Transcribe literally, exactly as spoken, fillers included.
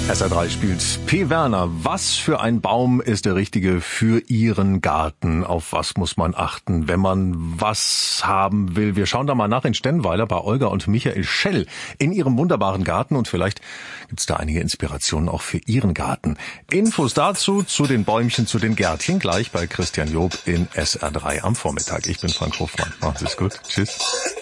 S R drei spielt P. Werner. Was für ein Baum ist der richtige für Ihren Garten? Auf was muss man achten, wenn man was haben will? Wir schauen da mal nach in Stennweiler bei Olga und Michael Schell in ihrem wunderbaren Garten und vielleicht gibt's da einige Inspirationen auch für Ihren Garten. Infos dazu, zu den Bäumchen, zu den Gärtchen gleich bei Christian Job in S R drei am Vormittag. Ich bin Frank Hofmann. Macht es gut. Tschüss.